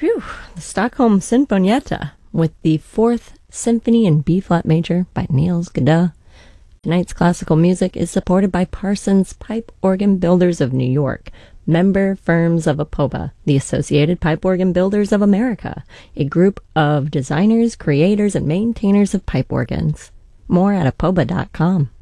Whew, the Stockholm Sinfonietta with the Fourth Symphony in B-flat major by Niels Gade. Tonight's classical music is supported by Parsons Pipe Organ Builders of New York, member firms of APOBA, the Associated Pipe Organ Builders of America, a group of designers, creators, and maintainers of pipe organs. More at apoba.com.